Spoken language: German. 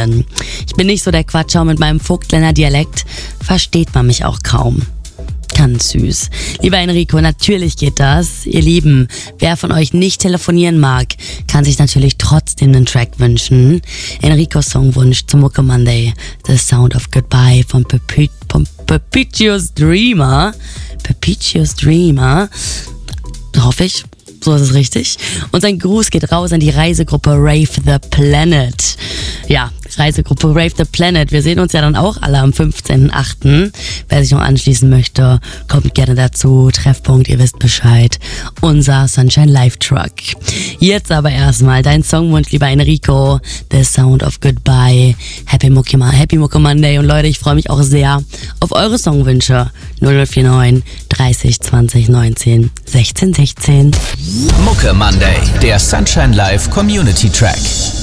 Freundin. Ich bin nicht so der Quatscher, mit meinem Vogtländer Dialekt versteht man mich auch kaum. Ganz süß. Lieber Enrico, natürlich geht das. Ihr Lieben, wer von euch nicht telefonieren mag, kann sich natürlich trotzdem einen Track wünschen. Enricos Songwunsch zum Mucke Monday, The Sound of Goodbye von Perpetuous Dreamer. Perpetuous Dreamer. Hoffe ich. So ist es richtig. Und sein Gruß geht raus an die Reisegruppe Rave the Planet. Ja, Reisegruppe Rave the Planet. Wir sehen uns ja dann auch alle am 15.8. Wer sich noch anschließen möchte, kommt gerne dazu. Treffpunkt, ihr wisst Bescheid. Unser Sunshine Live Truck. Jetzt aber erstmal dein Songwunsch, lieber Enrico. The Sound of Goodbye. Happy Mucke Monday. Und Leute, ich freue mich auch sehr auf eure Songwünsche. 0049 30 20 19 16 16. Mucke Monday, der Sunshine Live Community Track.